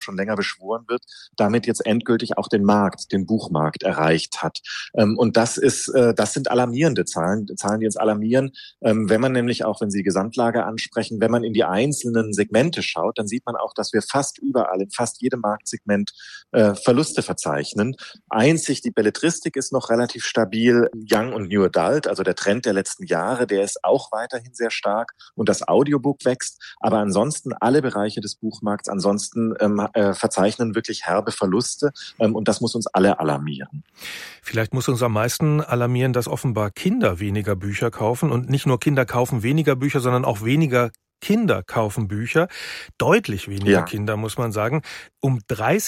schon länger beschworen wird, damit jetzt endgültig auch den Buchmarkt erreicht hat. Und das sind alarmierende Zahlen, die uns alarmieren. Wenn man nämlich auch, wenn Sie die Gesamtlage ansprechen, wenn man in die einzelnen Segmente schaut, dann sieht man auch, dass wir fast überall, in fast jedem Marktsegment Verluste verzeichnen. Einzig die Belletristik ist noch relativ stabil. Young und New Adult, also der Trend der letzten Jahre, der ist auch weiterhin sehr stark und das Audiobook wächst. Aber ansonsten alle Bereiche des Buchmarkts verzeichnen wirklich herbe Verluste und das muss uns alle alarmieren. Vielleicht muss uns am meisten alarmieren, dass offenbar Kinder weniger Bücher kaufen und nicht nur Kinder kaufen weniger Bücher, sondern auch weniger Kinder kaufen Bücher. Deutlich weniger Kinder, muss man sagen. Um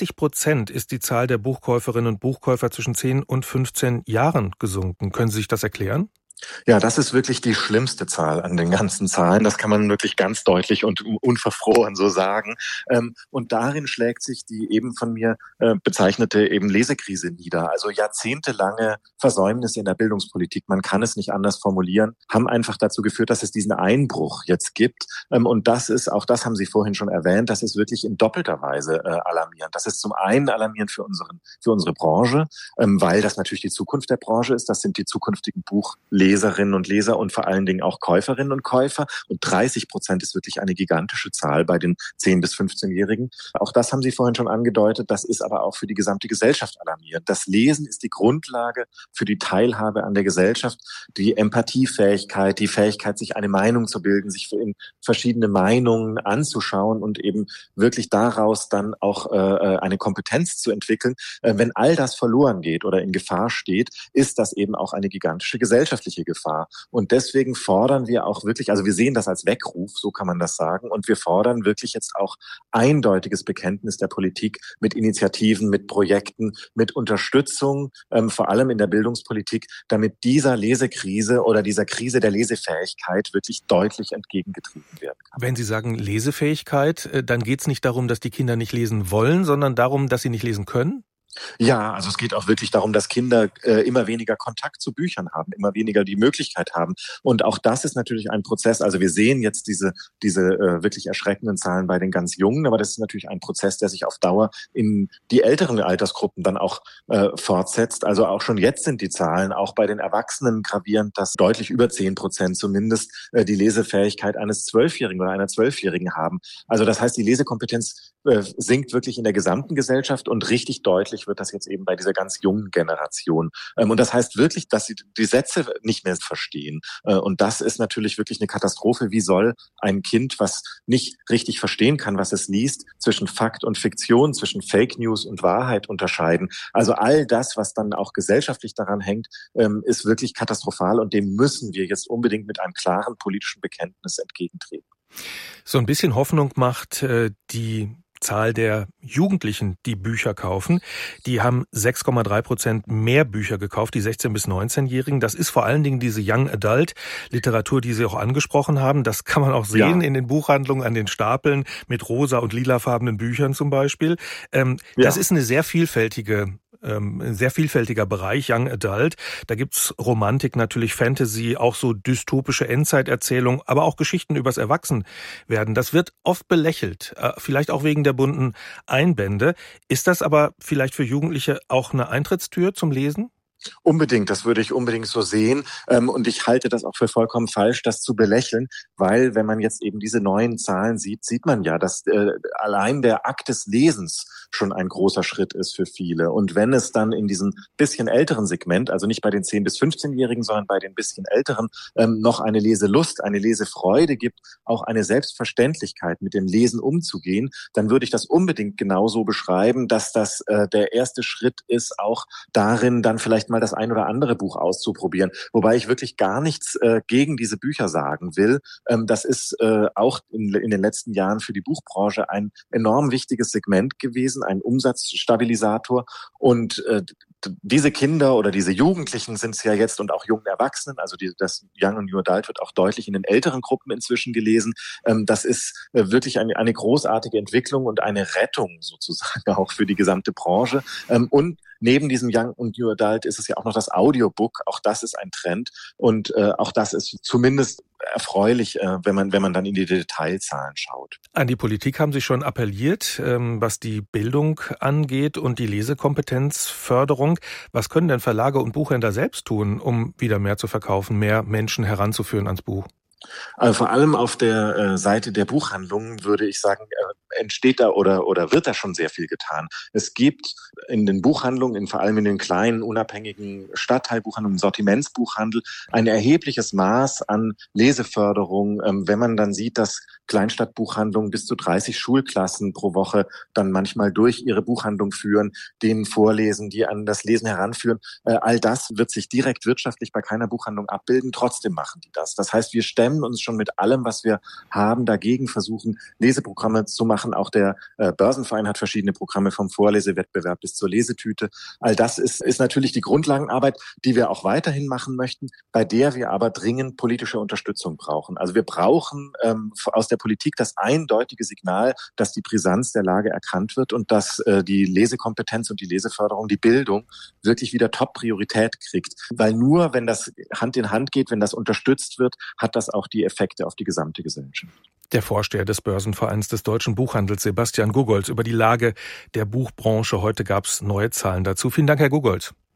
30% ist die Zahl der Buchkäuferinnen und Buchkäufer zwischen 10 und 15 Jahren gesunken. Können Sie sich das erklären? Ja, das ist wirklich die schlimmste Zahl an den ganzen Zahlen. Das kann man wirklich ganz deutlich und unverfroren so sagen. Und darin schlägt sich die eben von mir bezeichnete eben Lesekrise nieder. Also jahrzehntelange Versäumnisse in der Bildungspolitik, man kann es nicht anders formulieren, haben einfach dazu geführt, dass es diesen Einbruch jetzt gibt. Und auch das haben Sie vorhin schon erwähnt, das ist wirklich in doppelter Weise alarmierend. Das ist zum einen alarmierend für unsere Branche, weil das natürlich die Zukunft der Branche ist. Das sind die zukünftigen Leserinnen und Leser und vor allen Dingen auch Käuferinnen und Käufer. Und 30% ist wirklich eine gigantische Zahl bei den 10- bis 15-Jährigen. Auch das haben Sie vorhin schon angedeutet. Das ist aber auch für die gesamte Gesellschaft alarmierend. Das Lesen ist die Grundlage für die Teilhabe an der Gesellschaft, die Empathiefähigkeit, die Fähigkeit, sich eine Meinung zu bilden, sich in verschiedene Meinungen anzuschauen und eben wirklich daraus dann auch eine Kompetenz zu entwickeln. Wenn all das verloren geht oder in Gefahr steht, ist das eben auch eine gigantische gesellschaftliche Gefahr. Und deswegen fordern wir auch wirklich, also wir sehen das als Weckruf, so kann man das sagen, und wir fordern wirklich jetzt auch eindeutiges Bekenntnis der Politik mit Initiativen, mit Projekten, mit Unterstützung, vor allem in der Bildungspolitik, damit dieser Lesekrise oder dieser Krise der Lesefähigkeit wirklich deutlich entgegengetrieben werden kann. Wenn Sie sagen Lesefähigkeit, dann geht es nicht darum, dass die Kinder nicht lesen wollen, sondern darum, dass sie nicht lesen können? Ja, also es geht auch wirklich darum, dass Kinder immer weniger Kontakt zu Büchern haben, immer weniger die Möglichkeit haben. Und auch das ist natürlich ein Prozess. Also wir sehen jetzt diese wirklich erschreckenden Zahlen bei den ganz Jungen, aber das ist natürlich ein Prozess, der sich auf Dauer in die älteren Altersgruppen dann auch fortsetzt. Also auch schon jetzt sind die Zahlen auch bei den Erwachsenen gravierend, dass deutlich über 10% zumindest die Lesefähigkeit eines 12-Jährigen oder einer 12-Jährigen haben. Also das heißt, die Lesekompetenz sinkt wirklich in der gesamten Gesellschaft und richtig deutlich wird das jetzt eben bei dieser ganz jungen Generation. Und das heißt wirklich, dass sie die Sätze nicht mehr verstehen. Und das ist natürlich wirklich eine Katastrophe. Wie soll ein Kind, was nicht richtig verstehen kann, was es liest, zwischen Fakt und Fiktion, zwischen Fake News und Wahrheit unterscheiden? Also all das, was dann auch gesellschaftlich daran hängt, ist wirklich katastrophal und dem müssen wir jetzt unbedingt mit einem klaren politischen Bekenntnis entgegentreten. So ein bisschen Hoffnung macht die Zahl der Jugendlichen, die Bücher kaufen. Die haben 6,3% mehr Bücher gekauft, die 16- bis 19-Jährigen. Das ist vor allen Dingen diese Young Adult Literatur, die Sie auch angesprochen haben. Das kann man auch sehen in den Buchhandlungen an den Stapeln mit rosa- und lilafarbenen Büchern zum Beispiel. Das ist eine sehr ein sehr vielfältiger Bereich, Young Adult. Da gibt's Romantik, natürlich Fantasy, auch so dystopische Endzeiterzählungen, aber auch Geschichten übers Erwachsenwerden. Das wird oft belächelt, vielleicht auch wegen der bunten Einbände. Ist das aber vielleicht für Jugendliche auch eine Eintrittstür zum Lesen? Unbedingt, das würde ich unbedingt so sehen. Und ich halte das auch für vollkommen falsch, das zu belächeln, weil wenn man jetzt eben diese neuen Zahlen sieht, sieht man ja, dass allein der Akt des Lesens schon ein großer Schritt ist für viele. Und wenn es dann in diesem bisschen älteren Segment, also nicht bei den 10- bis 15-Jährigen, sondern bei den bisschen älteren, noch eine Leselust, eine Lesefreude gibt, auch eine Selbstverständlichkeit mit dem Lesen umzugehen, dann würde ich das unbedingt genauso beschreiben, dass das der erste Schritt ist, auch darin dann vielleicht mal das ein oder andere Buch auszuprobieren. Wobei ich wirklich gar nichts gegen diese Bücher sagen will. Das ist auch in den letzten Jahren für die Buchbranche ein enorm wichtiges Segment gewesen, ein Umsatzstabilisator. Und diese Kinder oder diese Jugendlichen sind es ja jetzt und auch jungen Erwachsenen, also das Young und New Adult wird auch deutlich in den älteren Gruppen inzwischen gelesen. Das ist wirklich eine großartige Entwicklung und eine Rettung sozusagen auch für die gesamte Branche. Und neben diesem Young und New Adult ist es ja auch noch das Audiobook. Auch das ist ein Trend und auch das ist zumindest erfreulich, wenn man dann in die Detailzahlen schaut. An die Politik haben Sie schon appelliert, was die Bildung angeht und die Lesekompetenzförderung. Was können denn Verlage und Buchhändler selbst tun, um wieder mehr zu verkaufen, mehr Menschen heranzuführen ans Buch? Also vor allem auf der Seite der Buchhandlungen würde ich sagen, entsteht da oder wird da schon sehr viel getan. Es gibt in den Buchhandlungen, vor allem in den kleinen, unabhängigen Stadtteilbuchhandlungen, Sortimentsbuchhandel, ein erhebliches Maß an Leseförderung. Wenn man dann sieht, dass Kleinstadtbuchhandlungen bis zu 30 Schulklassen pro Woche dann manchmal durch ihre Buchhandlung führen, denen vorlesen, die an das Lesen heranführen. All das wird sich direkt wirtschaftlich bei keiner Buchhandlung abbilden. Trotzdem machen die das. Das heißt, wir stemmen uns schon mit allem, was wir haben, dagegen versuchen, Leseprogramme zu machen. Auch der Börsenverein hat verschiedene Programme vom Vorlesewettbewerb bis zur Lesetüte. All das ist natürlich die Grundlagenarbeit, die wir auch weiterhin machen möchten, bei der wir aber dringend politische Unterstützung brauchen. Also wir brauchen aus der Politik das eindeutige Signal, dass die Brisanz der Lage erkannt wird und dass die Lesekompetenz und die Leseförderung, die Bildung wirklich wieder Top-Priorität kriegt. Weil nur, wenn das Hand in Hand geht, wenn das unterstützt wird, hat das auch die Effekte auf die gesamte Gesellschaft. Der Vorsteher des Börsenvereins des deutschen Buchhandels, Sebastian Gugolz, über die Lage der Buchbranche. Heute gab es neue Zahlen dazu. Vielen Dank, Herr Gugolz.